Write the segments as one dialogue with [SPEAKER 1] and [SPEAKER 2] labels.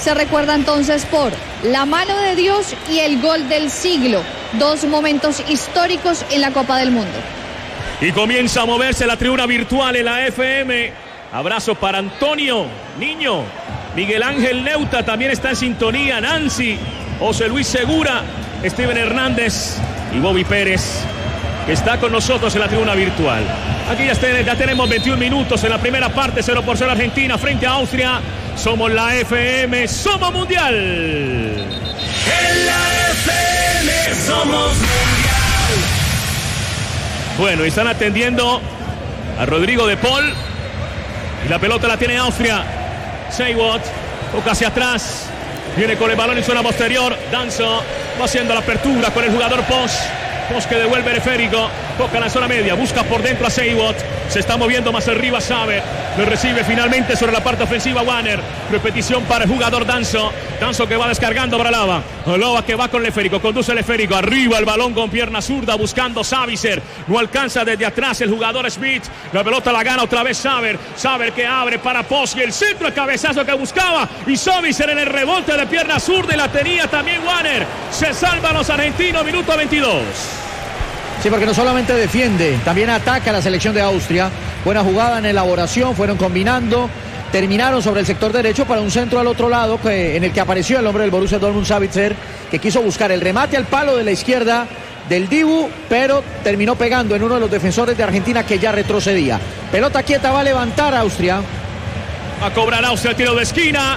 [SPEAKER 1] se recuerda entonces por la mano de Dios y el gol del siglo, dos momentos históricos en la Copa del Mundo.
[SPEAKER 2] Y comienza a moverse la tribuna virtual en la FM. Abrazo para Antonio Niño, Miguel Ángel Neuta también está en sintonía, Nancy, José Luis Segura, Steven Hernández y Bobby Pérez, que está con nosotros en la tribuna virtual. Aquí ya tenemos 21 minutos en la primera parte, 0-0 Argentina frente a Austria. Somos la FM, somos mundial.
[SPEAKER 3] En la FM somos mundial.
[SPEAKER 2] Bueno, y están atendiendo a Rodrigo de Paul. Y la pelota la tiene Austria. Seiwot toca hacia atrás. Viene con el balón en zona posterior. Danso va haciendo la apertura con el jugador Posch. Posch que devuelve el esférico. Toca la zona media. Busca por dentro a Seiwot. Se está moviendo más arriba Saber. Lo recibe finalmente sobre la parte ofensiva Wanner. Repetición para el jugador Danso. Danso que va descargando para Alaba. Alaba que va con el esférico. Conduce el esférico. Arriba el balón con pierna zurda. Buscando Savicer. No alcanza desde atrás el jugador Smith. La pelota la gana otra vez Saber. Saber que abre para Posch. Y el centro, el cabezazo que buscaba. Y Savicer en el rebote de pierna zurda. Y la tenía también Wanner. Se salvan los argentinos. Minuto 22.
[SPEAKER 4] Sí, porque no solamente defiende, también ataca a la selección de Austria. Buena jugada en elaboración, fueron combinando, terminaron sobre el sector derecho para un centro al otro lado en el que apareció el hombre del Borussia Dortmund, Sabitzer, que quiso buscar el remate al palo de la izquierda del Dibu, pero terminó pegando en uno de los defensores de Argentina que ya retrocedía. Pelota quieta, va a levantar Austria.
[SPEAKER 2] Va a cobrar Austria el tiro de esquina.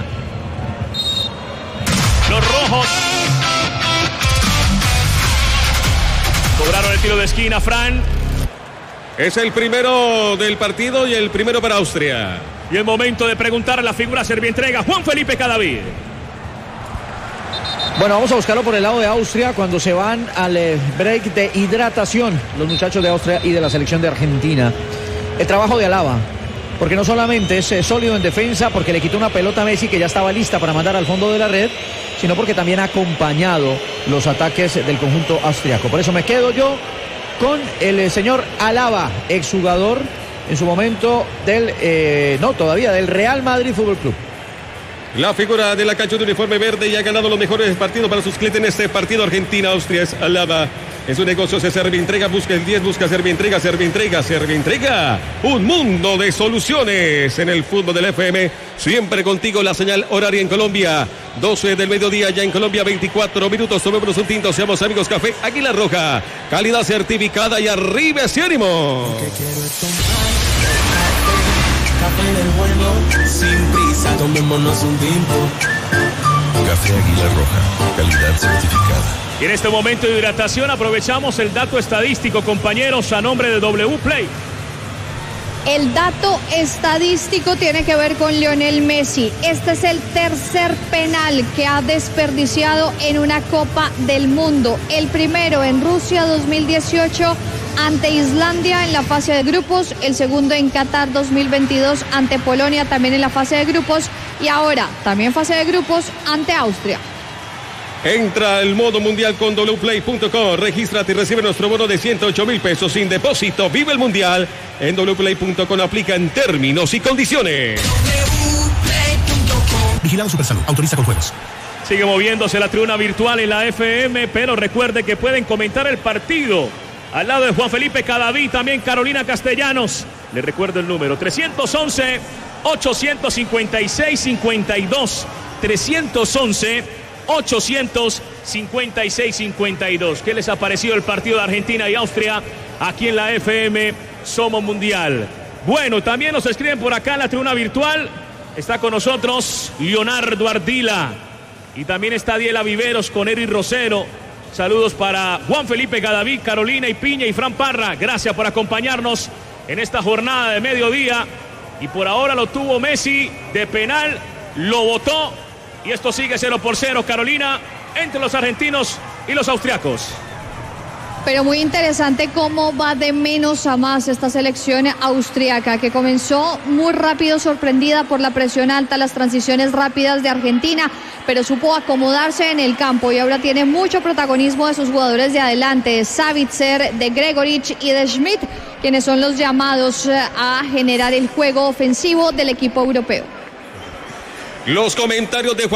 [SPEAKER 2] Los rojos cobraron el tiro de esquina, Fran.
[SPEAKER 5] Es el primero del partido y el primero para Austria.
[SPEAKER 2] Y el momento de preguntar a la figura servientrega, Juan Felipe Cadavid.
[SPEAKER 4] Bueno, vamos a buscarlo por el lado de Austria cuando se van al break de hidratación los muchachos de Austria y de la selección de Argentina. El trabajo de Alaba, porque no solamente es sólido en defensa, porque le quitó una pelota a Messi que ya estaba lista para mandar al fondo de la red, sino porque también ha acompañado los ataques del conjunto austriaco. Por eso me quedo yo con el señor Alaba, exjugador en su momento del Real Madrid Fútbol Club.
[SPEAKER 5] La figura de la cancha de uniforme verde y ha ganado los mejores partidos para sus clientes en este partido. Argentina-Austria es Alaba. En su negocio se Servientrega, busca el 10, busca Servientrega, Servientrega. Un mundo de soluciones en el fútbol del FM. Siempre contigo la señal horaria en Colombia. 12 del mediodía ya en Colombia, 24 minutos. Tomémonos un tinto, seamos amigos. Café Águila Roja. Calidad certificada y arriba ese ánimo.
[SPEAKER 3] Café del bueno, sin prisa, tomémonos un tiempo.
[SPEAKER 6] Café Águila Roja, calidad certificada.
[SPEAKER 2] Y en este momento de hidratación aprovechamos el dato estadístico, compañeros, a nombre de W Play.
[SPEAKER 1] El dato estadístico tiene que ver con Lionel Messi. Este es el tercer penal que ha desperdiciado en una Copa del Mundo. El primero en Rusia 2018 ante Islandia en la fase de grupos. El segundo en Qatar 2022 ante Polonia también en la fase de grupos. Y ahora también fase de grupos ante Austria.
[SPEAKER 5] Entra al modo mundial con wplay.com. Regístrate y recibe nuestro bono de 108,000 pesos sin depósito. Vive el mundial en wplay.com. Aplica en términos y condiciones.
[SPEAKER 6] Vigilado Supersalud. Autoriza con juegos.
[SPEAKER 2] Sigue moviéndose la tribuna virtual en la FM, pero recuerde que pueden comentar el partido al lado de Juan Felipe Cadavid, también Carolina Castellanos. Le recuerdo el número 311 856 52 311 856-52. ¿Qué les ha parecido el partido de Argentina y Austria? Aquí en la FM Somos Mundial. Bueno, también nos escriben por acá en la tribuna virtual. Está con nosotros Leonardo Ardila. Y también está Diela Viveros con Eri Rosero. Saludos para Juan Felipe Cadavid, Carolina y Piña y Fran Parra. Gracias por acompañarnos en esta jornada de mediodía. Y por ahora lo tuvo Messi de penal. Lo votó. Y esto sigue 0-0, Carolina, entre los argentinos y los austriacos.
[SPEAKER 1] Pero muy interesante cómo va de menos a más esta selección austriaca, que comenzó muy rápido, sorprendida por la presión alta, las transiciones rápidas de Argentina, pero supo acomodarse en el campo y ahora tiene mucho protagonismo de sus jugadores de adelante, de Savitzer, de Gregoritsch y de Schmidt, quienes son los llamados a generar el juego ofensivo del equipo europeo.
[SPEAKER 5] Los comentarios de